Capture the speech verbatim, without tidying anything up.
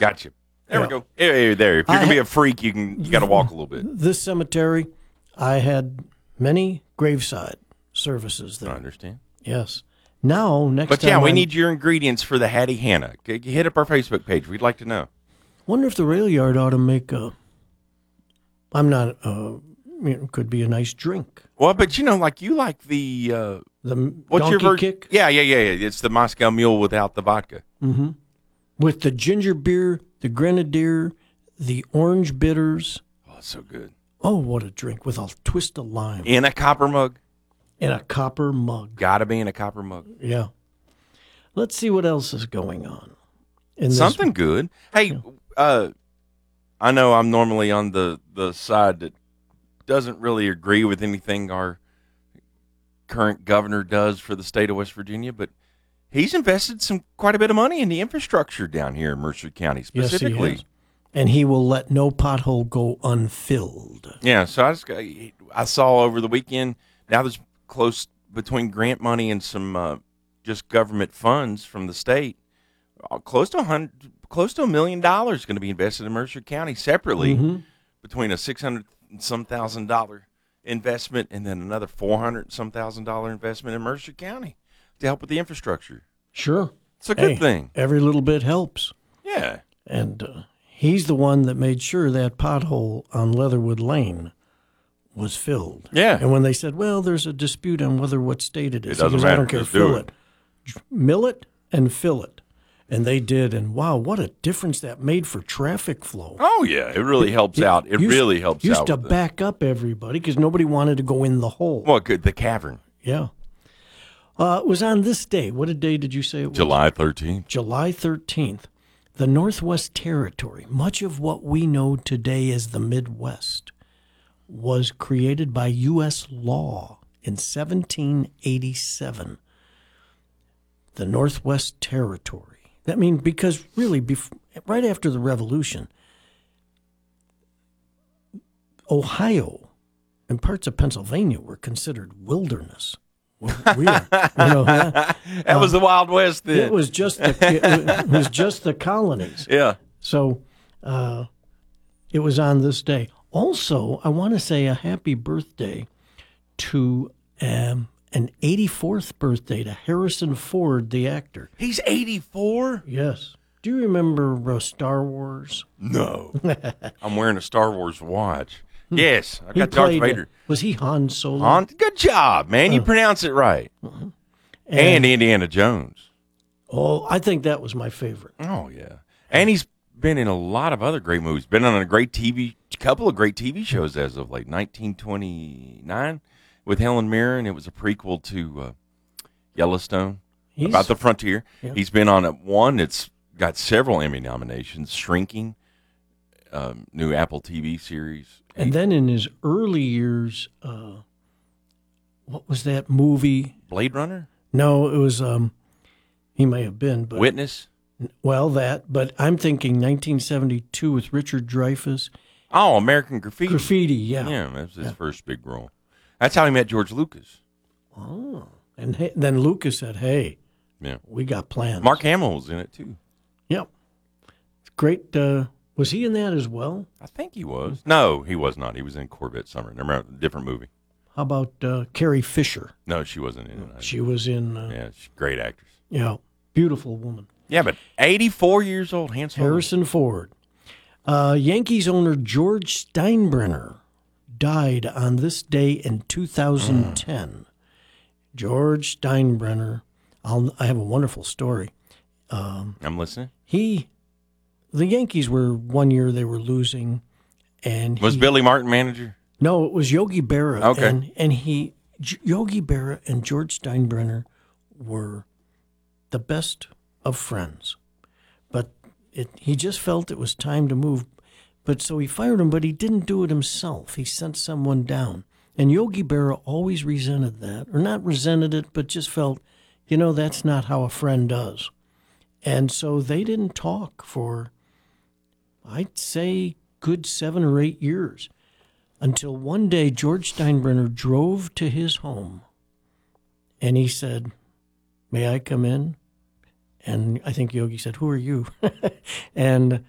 Gotcha. There Yeah. we go. Hey, hey, there. If you're I gonna be ha- a freak, you can. You got to walk a little bit. This cemetery, I had many graveside services I there. understand. Yes. Now, next But time yeah, we I'm- need your ingredients for the Hattie Hannah. G- Hit up our Facebook page. We'd like to know. Wonder if the rail yard ought to make a. I'm not. Uh, you know, could be a nice drink. Well, but you know, like you like the uh, The what's donkey your version? kick Yeah, yeah, yeah, yeah. It's the Moscow Mule without the vodka. with the ginger beer, the grenadier, the orange bitters. Oh, it's so good. Oh, what a drink with a twist of lime In a copper mug. in a copper mug. Gotta be in a copper mug. Yeah. Let's see what else is going on. In this- Something good. Hey, uh, I know I'm normally on the, the side that doesn't really agree with anything our current governor does for the state of West Virginia, but he's invested some quite a bit of money in the infrastructure down here in Mercer County Yes, he specifically. has. And he will let no pothole go unfilled. Yeah, so I just got- I saw over the weekend. Now there's close between grant money and some uh, just government funds from the state. uh, Close to a hundred, close to a million dollars going to be invested in Mercer County separately, Mm-hmm. between a six hundred and some thousand dollar investment and then another four hundred and some thousand dollar investment in Mercer County to help with the infrastructure. Sure. It's a good Hey, thing. Every little bit helps. Yeah. And uh, he's the one that made sure that pothole on Leatherwood Lane was filled. Yeah. And when they said, well, there's a dispute on whether what state it is, It doesn't he goes, matter. I don't care, Just do fill it." it. Mill it and fill it. And they did. And wow, what a difference that made for traffic flow. Oh yeah, it really helps out. It Used- really helps Used out. to with it. back up everybody because nobody wanted to go in the hole. Well, good. The cavern, Yeah. Uh, it was on this day. What a day did you say it was? July thirteenth. July thirteenth. The Northwest Territory, much of what we know today as the Midwest, was created by U S law in seventeen eighty-seven. The Northwest Territory. That means because really, bef- right after the Revolution, Ohio and parts of Pennsylvania were considered wilderness. Well, we are, you know, that, That was the Wild West then. it was just the, it was just the colonies. yeah. So uh, it was on this day. Also, I want to say a happy birthday to um, an eighty-fourth birthday to Harrison Ford, the actor. He's eighty-four? Yes. Do you remember uh, Star Wars? No. I'm wearing a Star Wars watch. Hmm. Yes, I He got Darth played- Vader. Was he Han Solo? Han, good job, man. You pronounce it right. And, Indiana Jones. Oh, I think that was my favorite. Oh, yeah. And he's been in a lot of other great movies. Been on a great T V, couple of great T V shows as of late. nineteen twenty-nine with Helen Mirren. It was a prequel to uh, Yellowstone He's, about the frontier. Yeah. He's been on a, one that's got several Emmy nominations. Shrinking, um, new Apple T V series. and then in his early years, uh, what was that movie? Blade Runner, No, it was. Um, he may have been, but Witness. well, that. But I'm thinking nineteen seventy-two with Richard Dreyfuss. Oh, American Graffiti. Graffiti, yeah. Yeah, that was his first big role. That's how he met George Lucas. Oh, and he- then Lucas said, "Hey, Yeah. we got plans." Mark Hamill was in it too. Yep. Great. Uh, was he in that as well? I think he was. No, he was not. He was in Corvette Summer. Remember, a different movie. How about uh, Carrie Fisher? No, she wasn't in it. She was in. Uh, yeah, she's a great actress. yeah, beautiful woman. Yeah, but eighty-four years old, Han Solo. Harrison Ford. Uh, Yankees owner George Steinbrenner died on this day in two thousand ten. George Steinbrenner. I'll, I have a wonderful story. I'm listening. He, the Yankees were one year they were losing, and Was he, Billy Martin manager? no, it was Yogi Berra. Okay. and and he J- Yogi Berra and George Steinbrenner were the best of friends, but it he just felt it was time to move, but so he fired him, but he didn't do it himself. He sent someone down, and Yogi Berra always resented that, or not resented it, but just felt, you know, that's not how a friend does. And so they didn't talk for, I'd say, good seven or eight years until one day George Steinbrenner drove to his home and he said, "May I come in?" And I think Yogi said, "Who are you?" And